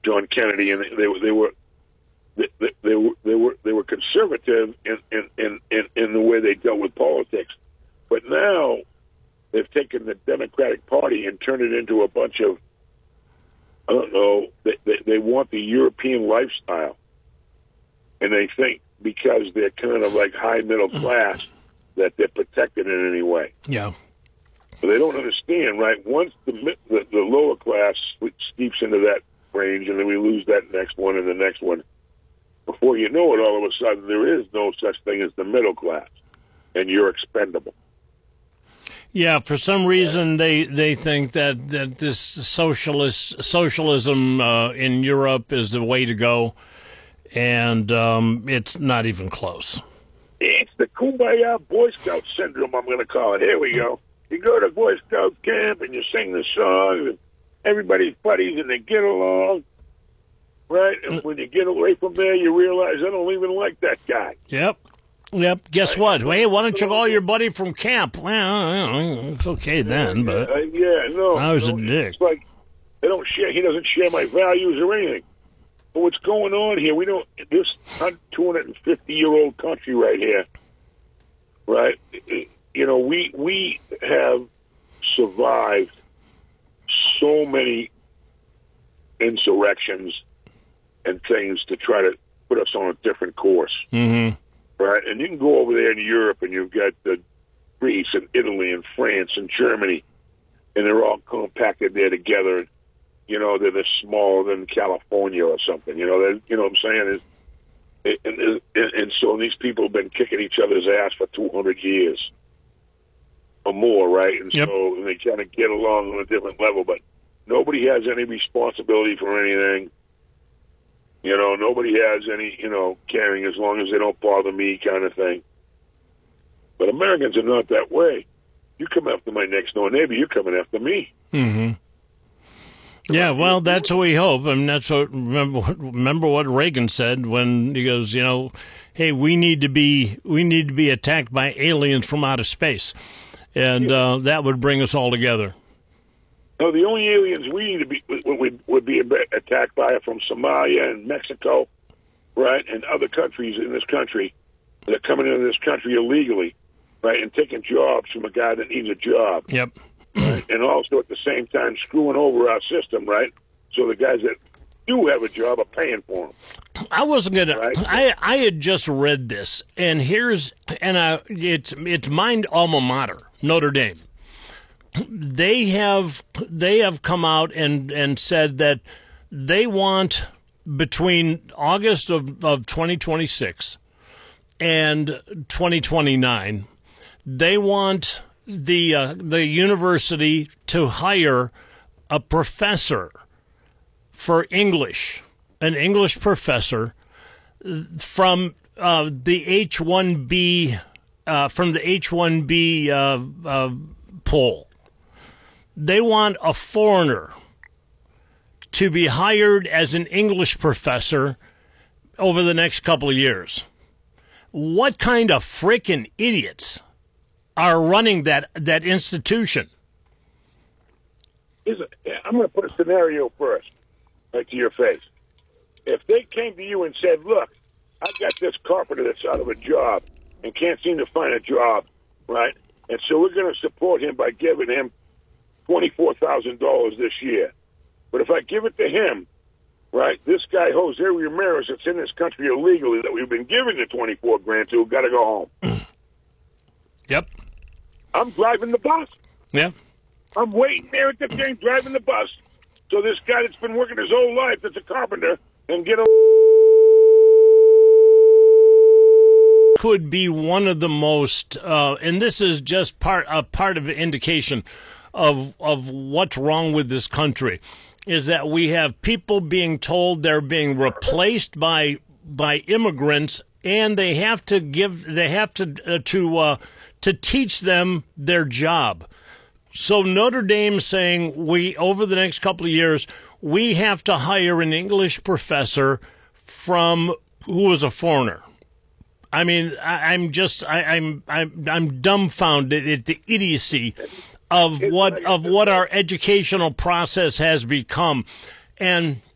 John Kennedy, and they were conservative in the way they dealt with politics. But now they've taken the Democratic Party and turned it into a bunch of, I don't know, they want the European lifestyle. And they think because they're kind of like high middle class that they're protected in any way. Yeah. But they don't understand, right? Once the lower class steeps into that range, and then we lose that next one and the next one, before you know it, all of a sudden there is no such thing as the middle class, and you're expendable. Yeah, for some reason they think that this socialism in Europe is the way to go, and it's not even close. It's the Kumbaya Boy Scout syndrome, I'm going to call it. Here we go. You go to Boy Scout camp and you sing the songs, and everybody's buddies and they get along, right? And when you get away from there, you realize I don't even like that guy. Yep. Guess what? Hey, why don't you call your buddy from camp? Well, it's okay then, but I was a dick. It's like they don't share. He doesn't share my values or anything. But what's going on here? We don't. This 250-year-old country right here, right? You know, we have survived so many insurrections and things to try to put us on a different course. Mm-hmm. Right, and you can go over there in Europe, and you've got Greece and Italy and France and Germany, and they're all compacted there together. You know, they're smaller than California or something. You know, you know what I'm saying? And so these people have been kicking each other's ass for 200 years or more, right? And so they kind of get along on a different level, but nobody has any responsibility for anything. You know, nobody has any, caring as long as they don't bother me kind of thing. But Americans are not that way. You come after my next door neighbor, you're coming after me. Mm-hmm. Yeah, well, that's what we hope. I mean, that's what, remember what Reagan said when he goes, hey, we need to be attacked by aliens from outer space. And that would bring us all together. No, the only aliens we need to be would be attacked by are from Somalia and Mexico, right, and other countries in this country that are coming into this country illegally, right, and taking jobs from a guy that needs a job. Yep. Right? And also at the same time screwing over our system, right? So the guys that do have a job are paying for them. I wasn't gonna. Right? I had just read this, and it's my alma mater, Notre Dame. They have come out and said that they want between August of 2026 and 2029, they want the university to hire a professor for English, an English professor from the H-1B poll. They want a foreigner to be hired as an English professor over the next couple of years. What kind of freaking idiots are running that institution? I'm going to put a scenario first, right to your face. If they came to you and said, look, I got this carpenter that's out of a job and can't seem to find a job, right? And so we're going to support him by giving him $24,000 this year. But if I give it to him, right, this guy, Jose Ramirez, that's in this country illegally that we've been giving the $24,000 to, got to go home. Yep. I'm driving the bus. Yeah. I'm waiting there at the thing, driving the bus. So this guy that's been working his whole life that's a carpenter and get a... Could be one of the most, and this is just part of an indication of what's wrong with this country, is that we have people being told they're being replaced by immigrants, and they have to teach them their job. So Notre Dame saying over the next couple of years we have to hire an English professor who is a foreigner. I mean, I'm dumbfounded at the idiocy of what our educational process has become. And